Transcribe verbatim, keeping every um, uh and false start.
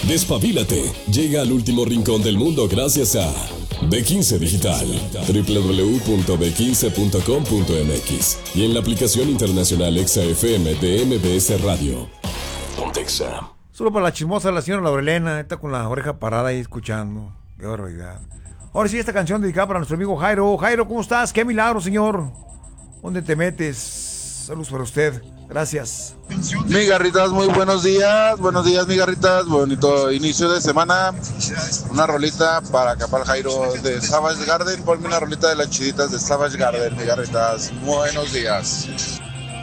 Despabilate. Llega al último rincón del mundo gracias a B quince Digital. doble u doble u doble u punto b quince punto com punto m x y en la aplicación internacional Exa F M de M B S Radio. Pontexa. Solo para la chismosa, la señora Laurelena, está con la oreja parada ahí escuchando. Qué barbaridad. Ahora sí, esta canción dedicada para nuestro amigo Jairo. Jairo, ¿cómo estás? Qué milagro, señor. ¿Dónde te metes? Saludos para usted. Gracias. Mi Garritas, muy buenos días. Buenos días, mi Garritas. Bonito inicio de semana. Una rolita para acá, para el Jairo de Savage Garden. Ponme una rolita de las chiditas de Savage Garden, mi Garritas. Buenos días.